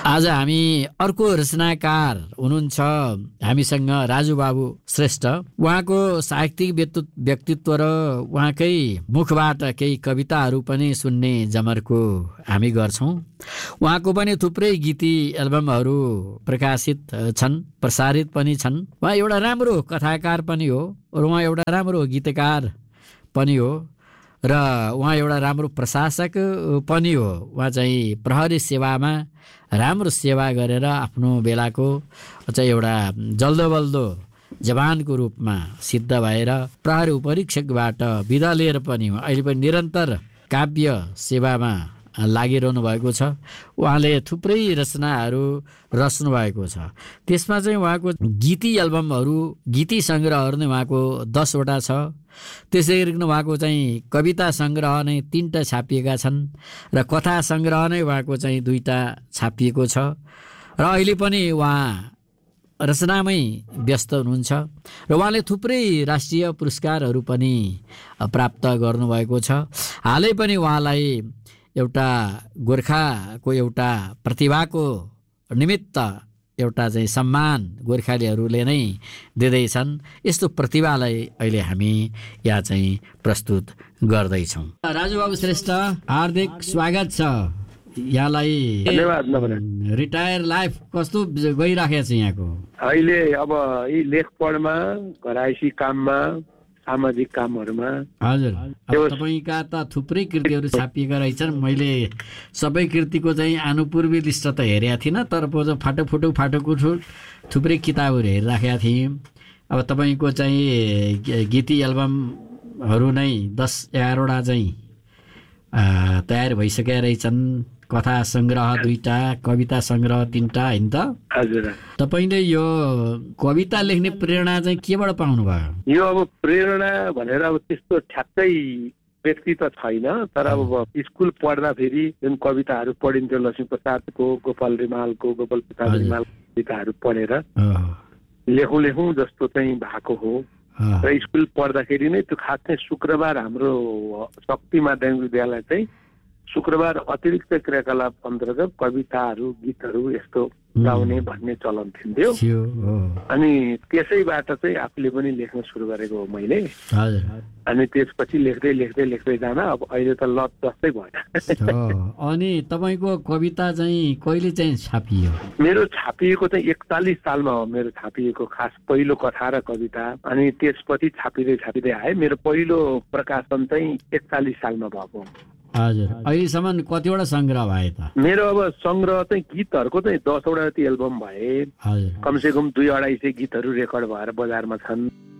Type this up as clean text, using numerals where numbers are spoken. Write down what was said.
आज हामी अर्को रचनाकार हुनुहुन्छ हामीसँग राजुबाबु श्रेष्ठ। उहाँको साहित्यिक व्यक्तित्व र उहाँकै मुखबाट केही कविताहरू पनि सुन्ने जमर्को हामी गर्छौँ। उहाँको पनि थुप्रै गीती एल्बमहरू प्रकाशित छन्, प्रसारित पनि छन्। उहाँ एउटा राम्रो कथाकार पनि हो र उहाँ एउटा राम्रो गीतकार पनि हो र उहाँ एउटा राम्रो प्रशासक पनि हो। उहाँ चाहिँ प्रहरी सेवामा राम्रो सेवा गरेर आफ्नो बेलाको चाहिँ एउटा जल्दोबल्दो जवानको रूपमा सिद्ध भएर प्रहरी उपरीक्षकबाट बिदा लिएर पनि अहिले पनि निरन्तर काव्य सेवामा लागिरहनु भएको छ। उहाँले थुप्रै रचनाहरू रच्नु भएको छ। त्यसमा चाहिँ उहाँको गीती एल्बमहरू, गीती सङ्ग्रहहरू नै उहाँको 10 वटा छ। त्यसै गरिकन उहाँको चाहिँ कविता सङ्ग्रह नै 3टा छापिएका छन् र कथा सङ्ग्रह नै उहाँको चाहिँ 2टा छापिएको छ। र अहिले पनि उहाँ रचनामै व्यस्त हुनुहुन्छ र उहाँले थुप्रै राष्ट्रिय पुरस्कारहरू पनि प्राप्त गर्नुभएको छ। हालै पनि उहाँलाई एउटा गोर्खाको एउटा प्रतिभाको निमित्त एउटा चाहिँ सम्मान गोर्खालीहरूले नै दिँदैछन्। यस्तो प्रतिभालाई अहिले हामी यहाँ चाहिँ प्रस्तुत गर्दैछौँ। राजुबाबु श्रेष्ठ, हार्दिक स्वागत छ यहाँलाई। धन्यवाद। रिटायर लाइफ कस्तो गइराखेको छ यहाँको? अहिले अब यी लेख पढमा, घराइसी काममा, सामाजिक कामहरूमा। हजुर, तपाईँका त थुप्रै कृतिहरू छापिएका रहेछन्। मैले सबै कृतिको चाहिँ आनुपूर्वी लिस्ट त हेरेको थिइनँ, तर फाटोकुटो थुप्रै किताबहरू हेरिराखेका थिएँ। अब तपाईँको चाहिँ गीती एल्बमहरू नै 10-11 वटा चाहिँ तयार भइसकेका रहेछन्। कथा सङ्ग्रह 2टा, कविता सङ्ग्रह 3टा, होइन त? हजुर। तपाईँले यो कविता लेख्ने प्रेरणा चाहिँ केबाट पाउनु भयो? यो अब प्रेरणा भनेर अब त्यस्तो ठ्याक्कै व्यक्ति त छैन, तर अब स्कुल पढ्दाखेरि जुन कविताहरू पढिन्थ्यो लक्ष्मीप्रसादको, गोपाल प्रसाद रिमालको कविताहरू पढेर लेखौँ जस्तो चाहिँ भएको हो। र स्कुल पढ्दाखेरि नै त्यो खास चाहिँ शुक्रबार हाम्रो शक्ति माध्यमिक विद्यालय चाहिँ शुक्रबार अतिरिक्त क्रियाकलाप अन्तर्गत कविताहरू, गीतहरू यस्तो गाउने भन्ने चलन थियो। अनि त्यसैबाट चाहिँ आफूले पनि लेख्न सुरु गरेको हो मैले। अनि त्यसपछि लेख्दै जान अब अहिले त लत जस्तै भयो। अनि तपाईँको कविता चाहिँ कहिले चाहिँ छापियो? मेरो छापिएको चाहिँ 41 सालमा हो मेरो छापिएको खास पहिलो कथा र कविता। अनि त्यसपछि छापिँदै आए। मेरो पहिलो प्रकाशन चाहिँ 41 सालमा भएको। हजुर, अहिलेसम्म कतिवटा सङ्ग्रह भए त? मेरो अब सङ्ग्रह चाहिँ गीतहरूको चाहिँ 10 वटा जति एल्बम भए। कमसेकम 2-250 गीतहरू रेकर्ड भएर बजारमा छन्।